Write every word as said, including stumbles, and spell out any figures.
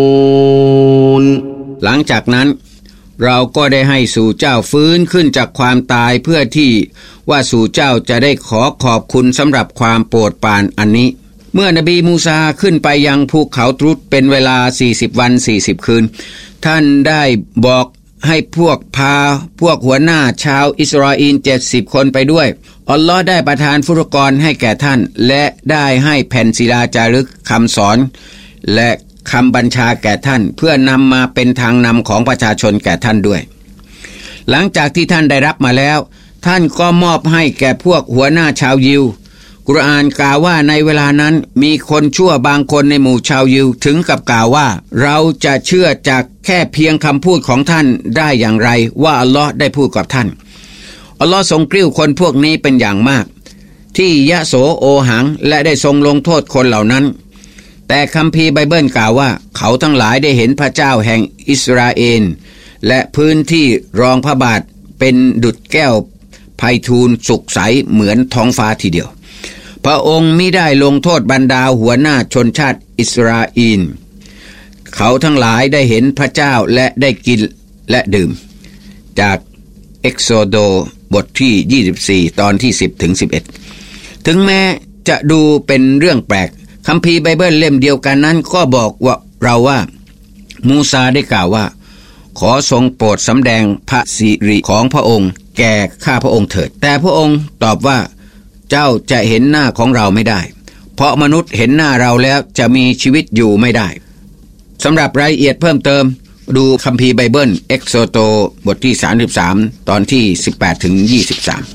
หลังจากนั้นเราก็ได้ให้สู่เจ้าฟื้นขึ้นจากความตายเพื่อที่ว่าสู่เจ้าจะได้ขอขอบคุณสำหรับความโปรดปรานอันนี้เมื่อนบีมูซาขึ้นไปยังภูเขาตรุษเป็นเวลาสี่สิบวันสี่สิบคืนท่านได้บอกให้พวกพาพวกหัวหน้าชาวอิสราเอลเจ็ดสิบคนไปด้วยอัลลอฮ์ได้ประทานฟุรกรให้แก่ท่านและได้ให้แผ่นศิลาจารึกคำสอนและคำบัญชาแก่ท่านเพื่อนำมาเป็นทางนำของประชาชนแก่ท่านด้วยหลังจากที่ท่านได้รับมาแล้วท่านก็มอบให้แก่พวกหัวหน้าชาวยิวกุรอานกล่าวว่าในเวลานั้นมีคนชั่วบางคนในหมู่ชาวยิวถึงกับกล่าวว่าเราจะเชื่อจากแค่เพียงคำพูดของท่านได้อย่างไรว่าอัลลอฮ์ได้พูดกับท่านอัลลอฮ์ทรงกลิ้วคนพวกนี้เป็นอย่างมากที่ยะโสโอหังและได้ทรงลงโทษคนเหล่านั้นแต่คัมภีร์ไบเบิลกล่าวว่าเขาทั้งหลายได้เห็นพระเจ้าแห่งอิสราเอลและพื้นที่รองพระบาทเป็นดุจแก้วไพฑูรย์สุขใสเหมือนท้องฟ้าทีเดียวพระองค์มิได้ลงโทษบรรดาหัวหน้าชนชาติอิสราเอลเขาทั้งหลายได้เห็นพระเจ้าและได้กินและดื่มจากเอ็กโซโดบทที่ยี่สิบสี่ตอนที่สิบถึงสิบเอ็ดถึงแม้จะดูเป็นเรื่องแปลกคัมภีร์ไบเบิลเล่มเดียวกันนั้นก็บอกว่าเราว่ามูซาได้กล่าวว่าขอทรงโปรดสำแดงพระสิริของพระองค์แก่ข้าพระองค์เถิดแต่พระองค์ตอบว่าเจ้าจะเห็นหน้าของเราไม่ได้เพราะมนุษย์เห็นหน้าเราแล้วจะมีชีวิตอยู่ไม่ได้สำหรับรายละเอียดเพิ่มเติมดูคัมภีร์ไบเบิลเอ็กโซโตบทที่สามสิบสามตอนที่สิบแปดถึงยี่สิบสาม